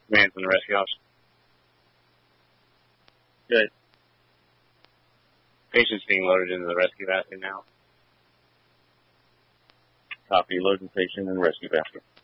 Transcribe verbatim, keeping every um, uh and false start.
Man from the rescue house. Good. Patient's being loaded into the rescue basket now. Copy, loading patient in the rescue basket.